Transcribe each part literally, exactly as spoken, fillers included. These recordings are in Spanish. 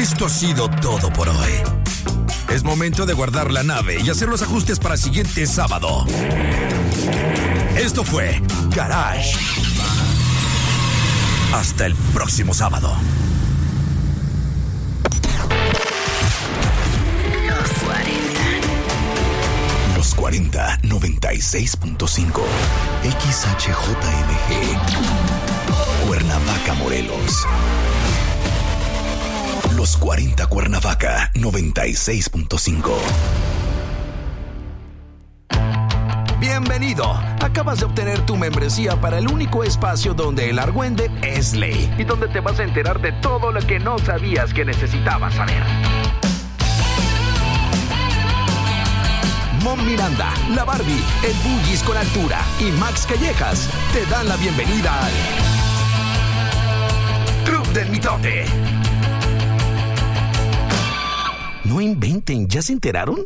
Esto ha sido todo por hoy. Es momento de guardar la nave y hacer los ajustes para el siguiente sábado. Esto fue Garage. Hasta el próximo sábado. Los cuarenta, noventa y seis punto cinco. X H J M G. Cuernavaca, Morelos. Los cuarenta Cuernavaca, noventa y seis punto cinco. Bienvenido. Acabas de obtener tu membresía para el único espacio donde el argüende es ley y donde te vas a enterar de todo lo que no sabías que necesitabas saber. Mon Miranda, la Barbie, el Bullis con altura y Max Callejas te dan la bienvenida al Club del Mitote. No inventen, ¿ya se enteraron?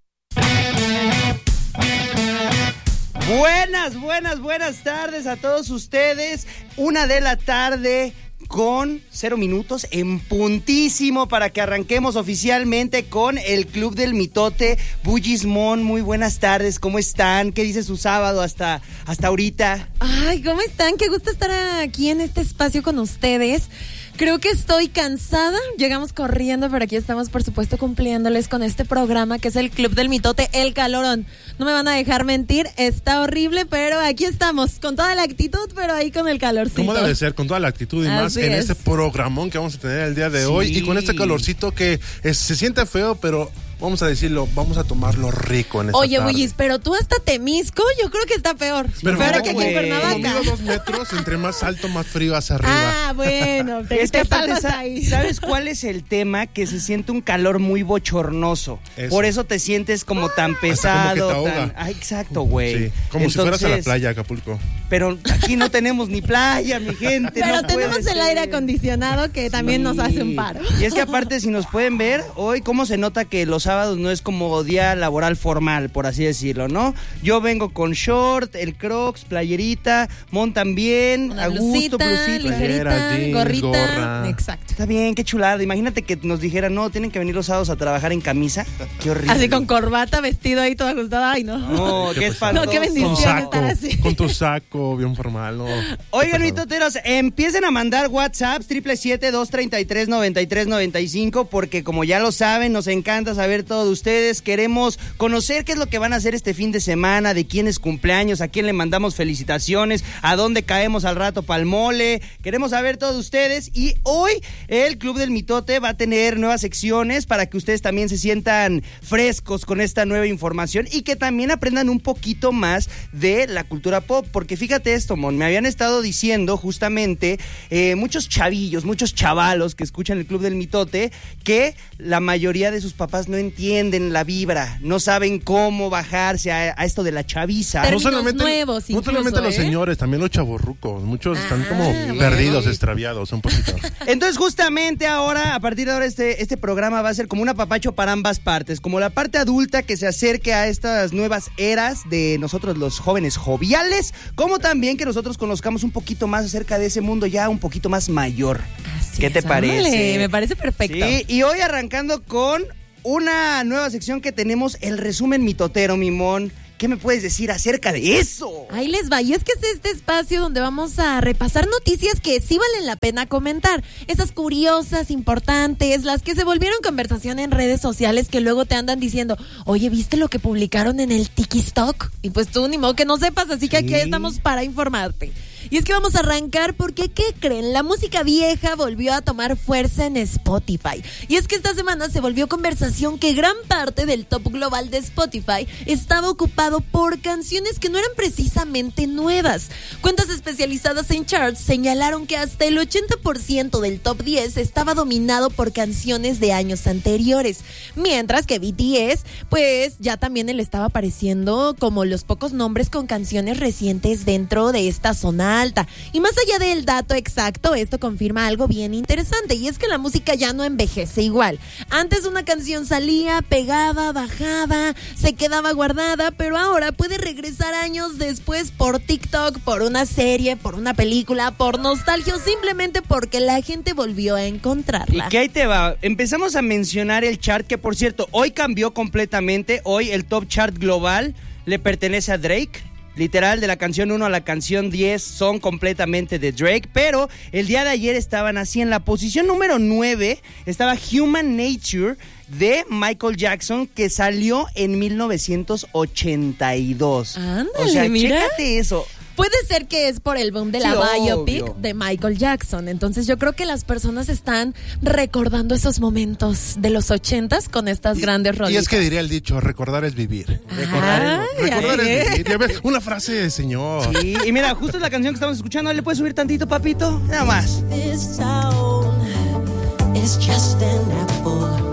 Buenas, buenas, buenas tardes a todos ustedes. Una de la tarde con cero minutos en puntísimo para que arranquemos oficialmente con el Club del Mitote. Bullismón, muy buenas tardes, ¿cómo están? ¿Qué dice su sábado hasta, hasta ahorita? Ay, ¿cómo están? Qué gusto estar aquí en este espacio con ustedes. Creo que estoy cansada, llegamos corriendo, pero aquí estamos, por supuesto, cumpliéndoles con este programa que es el Club del Mitote, el calorón. No me van a dejar mentir, está horrible, pero aquí estamos, con toda la actitud, pero ahí con el calorcito. ¿Cómo debe ser? Con toda la actitud y Así más en es. este programón que vamos a tener el día de Sí. hoy y con este calorcito que es, se siente feo, pero vamos a decirlo, vamos a tomarlo rico en esta Oye, tarde. Bullis, pero tú hasta Temisco, yo creo que está peor. Pero peor no, que aquí en güey. Cuernavaca. Como mido dos metros, entre más alto, más frío hacia arriba. Ah, bueno, te, Es que te aparte, salvas sa- ahí. ¿sabes cuál es el tema? Que se siente un calor muy bochornoso. Eso. Por eso te sientes como tan como que te pesado. ahoga. tan... Ah, exacto, güey. Sí, como si fueras a la Entonces, playa, Acapulco. Pero aquí no tenemos ni playa, mi gente. Pero no tenemos puede el aire ser. acondicionado que también nos hace un paro. Y es que aparte, si nos pueden ver, hoy cómo se nota que los sábados no es como día laboral formal, por así decirlo, ¿no? Yo vengo con short, el Crocs, playerita, Mon también, Una a gusto, blusita, blusita. ligerita, Playera, jeans, gorrita. gorra. Exacto. Está bien, qué chulada. Imagínate que nos dijeran, no, tienen que venir los sábados a trabajar en camisa. Qué horrible. Así con corbata, vestido ahí todo ajustado. Ay, no. No, qué espantoso. No, qué bendición. Con Quisiera saco, estar así. con tu saco bien formal, ¿no? Oigan, mitoteros, empiecen a mandar WhatsApp siete siete siete, dos tres tres, nueve tres nueve cinco porque como ya lo saben, nos encanta saber todo de ustedes. Queremos conocer qué es lo que van a hacer este fin de semana, de quién es cumpleaños, a quién le mandamos felicitaciones, a dónde caemos al rato pa'l mole. Queremos saber todo de ustedes y hoy el Club del Mitote va a tener nuevas secciones para que ustedes también se sientan frescos con esta nueva información y que también aprendan un poquito más de la cultura pop, porque fíjate esto, Mon, me habían estado diciendo justamente eh, muchos chavillos, muchos chavalos que escuchan el Club del Mitote, que la mayoría de sus papás no entienden la vibra, no saben cómo bajarse a, a esto de la chaviza. Términos no solamente, nuevos no incluso, solamente los ¿eh? señores, también los chavorrucos. Muchos están Ah, como bueno. perdidos, extraviados un poquito. Entonces justamente ahora, a partir de ahora, este, este programa va a ser como un apapacho para ambas partes, como la parte adulta que se acerque a estas nuevas eras de nosotros los jóvenes joviales, como también que nosotros conozcamos un poquito más acerca de ese mundo ya un poquito más mayor. Así ¿Qué te es, parece? ándale, me parece perfecto. Sí, y hoy arrancando con una nueva sección que tenemos, el resumen mitotero, Mimón. ¿Qué me puedes decir acerca de eso? Ahí les va, y es que es este espacio donde vamos a repasar noticias que sí valen la pena comentar. Esas curiosas, importantes, las que se volvieron conversación en redes sociales que luego te andan diciendo, oye, ¿viste lo que publicaron en el TikTok? Y pues tú ni modo que no sepas, así que aquí Sí. estamos para informarte. Y es que vamos a arrancar porque, ¿qué creen? La música vieja volvió a tomar fuerza en Spotify. Y es que esta semana se volvió conversación que gran parte del top global de Spotify estaba ocupado por canciones que no eran precisamente nuevas. Cuentas especializadas en charts señalaron que hasta el ochenta por ciento del top diez estaba dominado por canciones de años anteriores. Mientras que B T S, pues ya también le estaba apareciendo como los pocos nombres con canciones recientes dentro de esta zona alta. Y más allá del dato exacto, esto confirma algo bien interesante, y es que la música ya no envejece igual. Antes una canción salía, pegaba, bajaba, se quedaba guardada, pero ahora puede regresar años después por TikTok, por una serie, por una película, por nostalgia o simplemente porque la gente volvió a encontrarla. Y que ahí te va, empezamos a mencionar el chart, que por cierto, hoy cambió completamente. Hoy el top chart global le pertenece a Drake. Literal, de la canción uno a la canción diez son completamente de Drake, pero el día de ayer estaban así. En la posición número nueve estaba Human Nature de Michael Jackson, que salió en mil novecientos ochenta y dos. Ándale, o sea, mira. chécate eso. Puede ser que es por el boom de Sí, la biopic obvio. de Michael Jackson. Entonces yo creo que las personas están recordando esos momentos de los ochentas con estas Y- grandes Y rolitas. es que diría el dicho, recordar es vivir. Recordar Ay, Recordar así es es. vivir. Ya ves, una frase de señor. Sí, y mira, justo es la canción que estamos escuchando. ¿Le puedes subir tantito, papito? Nada más. This town is just an apple.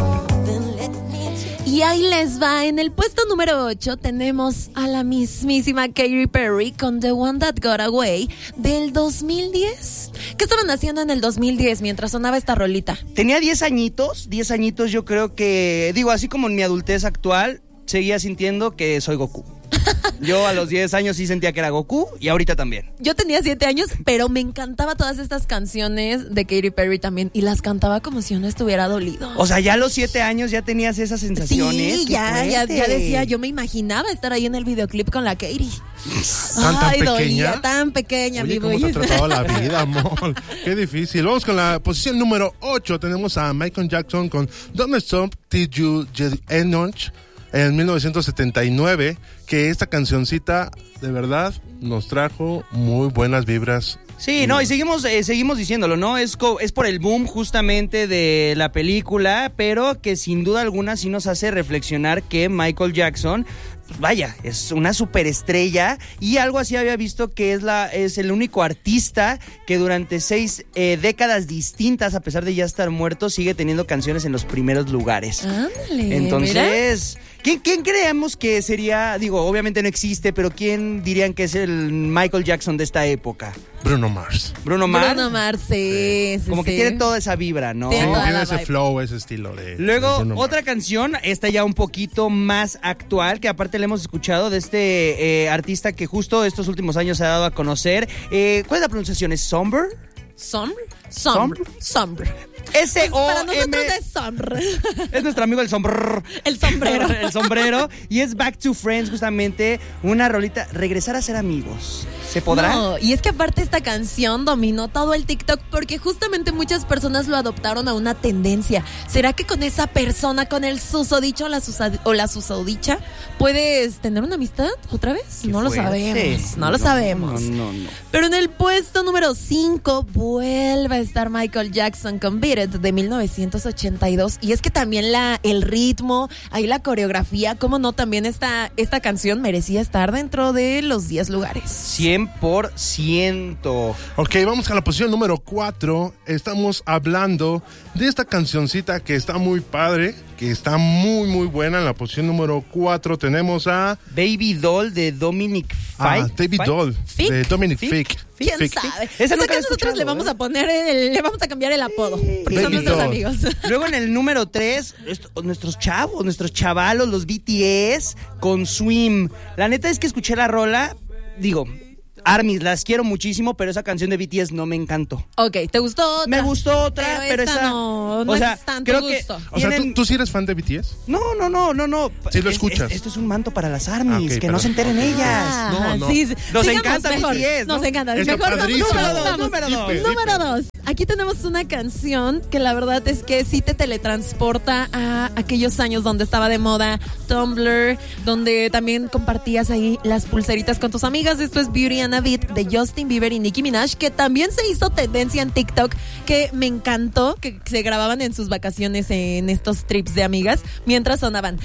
Then let me take Y ahí les va, en el puesto número ocho tenemos a la mismísima Katy Perry con The One That Got Away del dos mil diez. ¿Qué estaban haciendo en el dos mil diez mientras sonaba esta rolita? Tenía diez añitos, diez añitos yo creo que, digo, así como en mi adultez actual, seguía sintiendo que soy Goku. Yo a los diez años sí sentía que era Goku y ahorita también. Yo tenía siete años, pero me encantaba todas estas canciones de Katy Perry también, y las cantaba como si uno estuviera dolido. O sea, ya a los siete años ya tenías esas sensaciones. Sí, ¡Qué ya, ya, fuerte! ya decía, yo me imaginaba estar ahí en el videoclip con la Katy. ¿Tan, tan Ay, dolía, pequeña? tan pequeña, Oye, mi ¿cómo te ha bullis. tratado la vida, amor? Qué difícil. Vamos con la posición número ocho. Tenemos a Michael Jackson con Don't Stop Till You Get Enough en mil novecientos setenta y nueve, que esta cancioncita de verdad nos trajo muy buenas vibras. Sí, no, y seguimos eh, seguimos diciéndolo, ¿no? Es, co- es por el boom justamente de la película, pero que sin duda alguna sí nos hace reflexionar que Michael Jackson, pues vaya, es una superestrella, y algo así había visto que es la es el único artista que durante seis eh, décadas distintas, a pesar de ya estar muerto, sigue teniendo canciones en los primeros lugares. Ándale, Entonces, ¿quién, ¿quién creemos que sería? Digo, obviamente no existe, pero ¿quién dirían que es el Michael Jackson de esta época? Bruno Mars. Bruno mira. Mars. Bruno Mars, sí, sí, Como que sí. tiene toda esa vibra, ¿no? Tiene Sí, toda tiene la ese vibe. flow, ese estilo de Luego, de Bruno Mars. otra canción, esta ya un poquito más actual, que aparte le hemos escuchado de este eh, artista que justo estos últimos años se ha dado a conocer. Eh, ¿Cuál es la pronunciación? ¿Es Somber? ¿Sombre? Sombre. Sombre. S O Para M. nosotros es sombre. Es nuestro amigo el sombrero. El sombrero. El sombrero. Y es Back to Friends, justamente una rolita. Regresar a ser amigos. ¿Se podrá? No, y es que aparte esta canción dominó todo el TikTok porque justamente muchas personas lo adoptaron a una tendencia. ¿Será que con esa persona, con el susodicho o la, susa- o la susodicha, puedes tener una amistad otra vez? Qué No lo fuerte. sabemos, no lo sabemos. No, no, no. Pero en el puesto número cinco vuelve a estar Michael Jackson con Beat It de mil novecientos ochenta y dos. Y es que también la, el ritmo, ahí la coreografía, cómo no, también esta, esta canción merecía estar dentro de los diez lugares. cien por ciento. Ok, vamos a la posición número cuatro. Estamos hablando de esta cancioncita que está muy padre, que está muy, muy buena. En la posición número cuatro tenemos a, Baby Doll de Dominic a Fike. David Fike. Doll, Fick. de Dominic Fick. Fick. ¿Quién Fick. sabe? Esa Esa nunca que la he nosotros escuchado, le vamos ¿eh? a poner el, le vamos a cambiar el apodo, porque son Baby nuestros doll. amigos. Luego en el número tres, nuestros chavos, nuestros chavalos, los B T S con Swim. La neta es que escuché la rola, digo, Armies, las quiero muchísimo, pero esa canción de B T S no me encantó. Ok, ¿te gustó otra? Me gustó otra, pero, esta esa no, no o sea, es tanto creo gusto. que O sea, ¿tú, tienen- ¿tú sí eres fan de B T S? No, no, no, no, no. Sí lo Es- escuchas. es- esto es un manto para las Armies, Ah, ok, que perdón. no se enteren Ok. ellas. Ah, No, no. sí, sí. Nos Sigamos encanta mejor. B T S, ¿no? Nos encanta. Está Mejor vamos, padrísimo. número dos, Vamos. número dos. Dipe, Número dipe. dos. Aquí tenemos una canción que la verdad es que sí te teletransporta a aquellos años donde estaba de moda Tumblr, donde también compartías ahí las pulseritas con tus amigas. Esto es Beauty and a Beat de Justin Bieber y Nicki Minaj, que también se hizo tendencia en TikTok, que me encantó, que se grababan en sus vacaciones en estos trips de amigas, mientras sonaban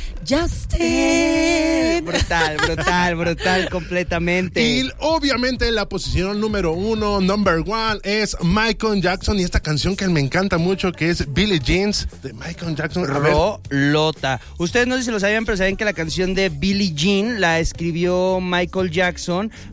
Justin. Brutal, brutal, brutal, completamente. Y obviamente la posición número uno, number one, es Michael Jackson y esta canción que me encanta mucho, que es Billie Jeans de Michael Jackson. A ver, Rolota. Ustedes no sé si lo sabían, pero saben que la canción de Billie Jean la escribió Michael Jackson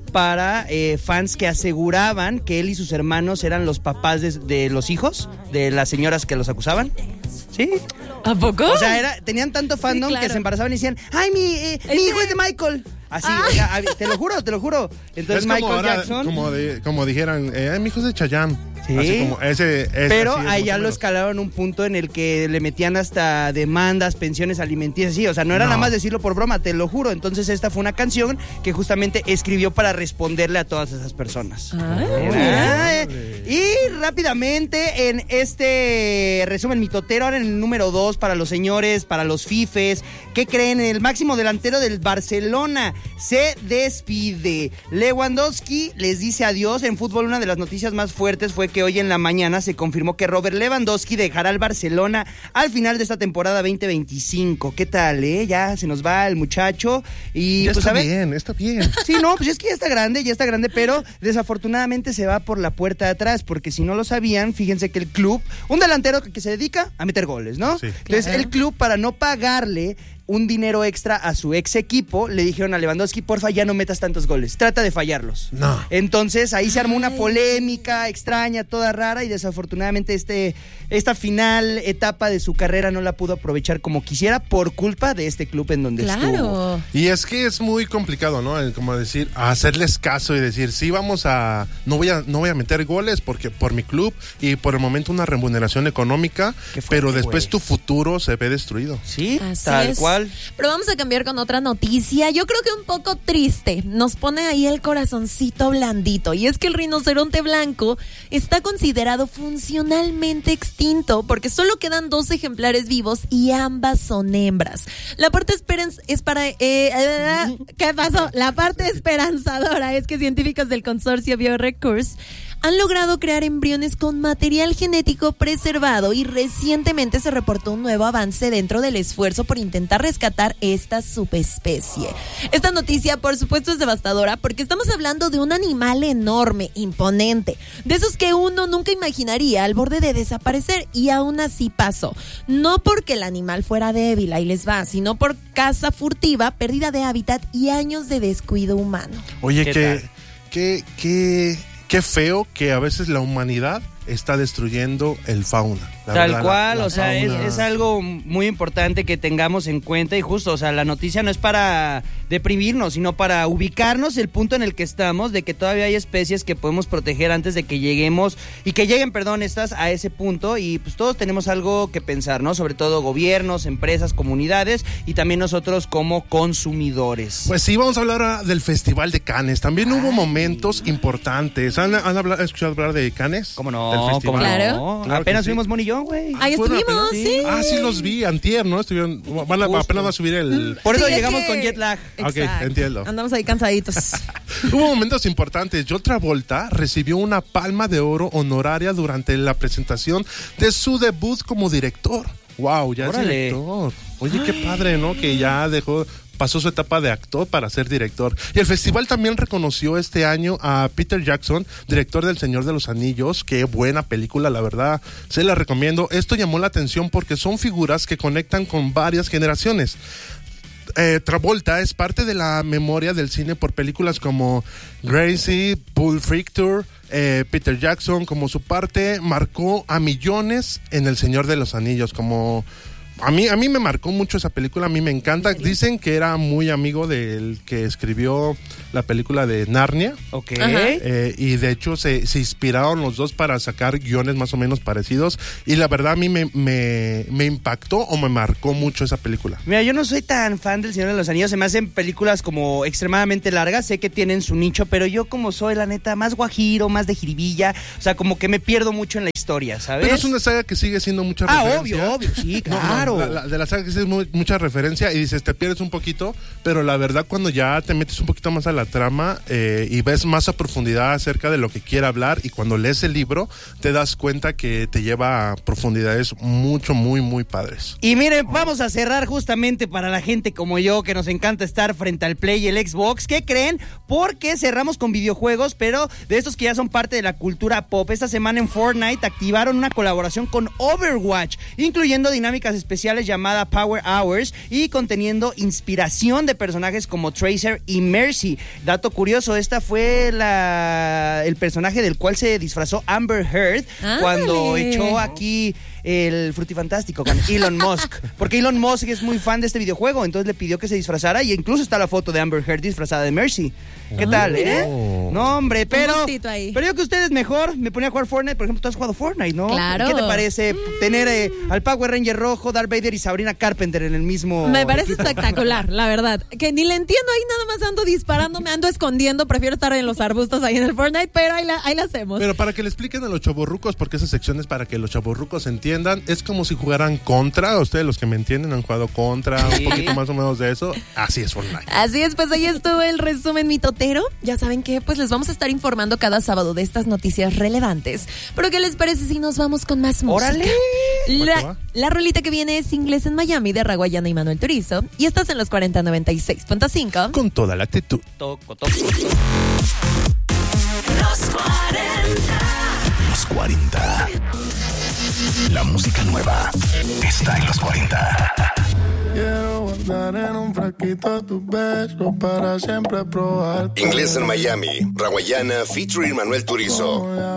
para eh, fans que aseguraban que él y sus hermanos eran los papás de, de los hijos de las señoras que los acusaban. ¿Sí? ¿A poco? O sea, era, tenían tanto fandom Sí, claro. que se embarazaban y decían, ay, mi, eh, mi hijo es de Michael. Así, Ah. o sea, te lo juro, te lo juro. Entonces es como Michael ahora, Jackson... como, de- como dijeran, eh, mi hijo es de Chayanne. Sí. Así como ese, ese Pero así es, ahí más ya o lo menos. escalaron a un punto en el que le metían hasta demandas, pensiones alimenticias, sí, o sea, no era No. nada más decirlo por broma, te lo juro. Entonces esta fue una canción que justamente escribió para responderle a todas esas personas. Ay, Ah, y rápidamente en este resumen mitotero, ahora en el número dos para los señores, para los fifes, ¿qué creen? El máximo delantero del Barcelona se despide. Lewandowski les dice adiós. En fútbol una de las noticias más fuertes fue que hoy en la mañana se confirmó que Robert Lewandowski dejará el Barcelona al final de esta temporada veinte veinticinco. ¿Qué tal, eh? Ya se nos va el muchacho y Ya pues está a ver... bien, está bien. Sí, no, pues es que ya está grande, ya está grande, pero desafortunadamente se va por la puerta de atrás, porque si no lo sabían, fíjense que el club, un delantero que se dedica a meter goles, ¿no? Sí. Entonces Claro. el club, para no pagarle un dinero extra a su ex equipo, le dijeron a Lewandowski, porfa, ya no metas tantos goles, trata de fallarlos. No. Entonces ahí se armó una Ay. polémica extraña, toda rara, y desafortunadamente este, esta final etapa de su carrera no la pudo aprovechar como quisiera por culpa de este club en donde estuvo. claro. Y es que es muy complicado, ¿no? El, como decir, hacerles caso y decir, sí, vamos a, no voy a, no voy a meter goles porque por mi club y por el momento una remuneración económica, Qué fuerte, pero después güey. tu futuro se ve destruido. Sí, Así tal es. cual. Pero vamos a cambiar con otra noticia. Yo creo que un poco triste. Nos pone ahí el corazoncito blandito. Y es que el rinoceronte blanco está considerado funcionalmente extinto porque solo quedan dos ejemplares vivos y ambas son hembras. La parte esperan es para... Eh, eh, ¿Qué pasó? La parte esperanzadora es que científicos del consorcio BioRecurs han logrado crear embriones con material genético preservado y recientemente se reportó un nuevo avance dentro del esfuerzo por intentar rescatar esta subespecie. Esta noticia, por supuesto, es devastadora porque estamos hablando de un animal enorme, imponente, de esos que uno nunca imaginaría al borde de desaparecer, y aún así pasó. No porque el animal fuera débil, ahí les va, sino por caza furtiva, pérdida de hábitat y años de descuido humano. Oye, ¿Qué qué, tal? qué, qué, qué feo que a veces la humanidad está destruyendo el fauna. la Tal verdad, cual, la- la o sea, es, fauna. es algo muy importante que tengamos en cuenta y justo, o sea, la noticia no es para deprimirnos, sino para ubicarnos el punto en el que estamos, de que todavía hay especies que podemos proteger antes de que lleguemos, y que lleguen, perdón, estas a ese punto, y pues todos tenemos algo que pensar, ¿no? Sobre todo gobiernos, empresas, comunidades, y también nosotros como consumidores. Pues sí, vamos a hablar ahora del Festival de Cannes. También hubo momentos importantes. ¿Han, han hablado- escuchado hablar de Cannes? ¿Cómo no? Del festival. ¿Cómo Claro. no? Claro que Apenas sí. fuimos Monillón, güey. Ahí ¿Fueron estuvimos, apenas? sí. Ah, sí los vi, antier, ¿no? Estuvieron, van a, Justo. apenas va a subir el... Por eso Sí, es llegamos que- con jet lag. Ok, Exacto. entiendo. Andamos ahí cansaditos. Hubo momentos importantes. John Travolta recibió una palma de oro honoraria durante la presentación de su debut como director. Wow, ya Órale. es director. Oye, qué padre, ¿no? Que ya dejó, pasó su etapa de actor para ser director. Y el festival también reconoció este año a Peter Jackson, director del Señor de los Anillos. Qué buena película, la verdad. Se la recomiendo. Esto llamó la atención porque son figuras que conectan con varias generaciones. Eh, Travolta es parte de la memoria del cine por películas como Gracie, Bull Freak Tour, eh, Peter Jackson. Como su parte marcó a millones en El Señor de los Anillos. Como a mí, a mí me marcó mucho esa película, a mí me encanta. Dicen que era muy amigo del que escribió la película de Narnia. Ok. Ajá. Eh, y de hecho se, se inspiraron los dos para sacar guiones más o menos parecidos. Y la verdad a mí me, me, me impactó o me marcó mucho esa película. Mira, yo no soy tan fan del Señor de los Anillos, se me hacen películas como extremadamente largas, sé que tienen su nicho, pero yo como soy, la neta, más guajiro, más de jiribilla, o sea, como que me pierdo mucho en la historia, ¿sabes? Pero es una saga que sigue siendo mucha Ah, referencia. obvio, obvio, sí, No, no, claro. la- la- de la saga que sí es muy- mucha referencia y dices, te pierdes un poquito, pero la verdad cuando ya te metes un poquito más a la trama eh, y ves más a profundidad acerca de lo que quiere hablar, y cuando lees el libro te das cuenta que te lleva a profundidades mucho, muy, muy padres. Y miren, vamos a cerrar justamente para la gente como yo, que nos encanta estar frente al Play y el Xbox. ¿Qué creen? Porque cerramos con videojuegos, pero de estos que ya son parte de la cultura pop. Esta semana en Fortnite activaron una colaboración con Overwatch, incluyendo dinámicas especiales especiales llamada Power Hours y conteniendo inspiración de personajes como Tracer y Mercy. Dato curioso, esta fue la el personaje del cual se disfrazó Amber Heard ¡Ándale! Cuando echó aquí el Frutifantástico con Elon Musk, porque Elon Musk es muy fan de este videojuego, entonces le pidió que se disfrazara y incluso está la foto de Amber Heard disfrazada de Mercy. ¿Qué Oh, tal, mira. eh? No, hombre, pero gustito ahí. pero yo que ustedes mejor me ponía a jugar Fortnite, por ejemplo, tú has jugado Fortnite, ¿no? Claro. ¿Qué te parece tener eh, al Power Ranger rojo, Darth Vader y Sabrina Carpenter en el mismo Me parece equipo? espectacular, la verdad. Que ni le entiendo, ahí nada más ando disparando, me ando escondiendo, prefiero estar en los arbustos ahí en el Fortnite, pero ahí la, ahí la hacemos. Pero para que le expliquen a los chavorrucos, porque esa sección es para que los chavorrucos entiendan, es como si jugaran Contra. Ustedes, los que me entienden, han jugado Contra, Sí. un poquito más o menos de eso. Así es Fortnite. Así es, pues ahí estuvo el resumen mitotero. Ya saben que pues les vamos a estar informando cada sábado de estas noticias relevantes. Pero ¿qué les parece si nos vamos con más música? ¡Órale! ¿Va que La, va? la rolita que viene es Inglés en Miami de Raguayana y Manuel Turizo. Y estás en los cuarenta noventa y seis punto cinco. Con toda la actitud. Toco, toco. Los cuarenta. La música nueva está en los cuarenta. Quiero guardar en un frasquito tus besos para siempre probar. Inglés en Miami, Raguayana featuring Manuel Turizo.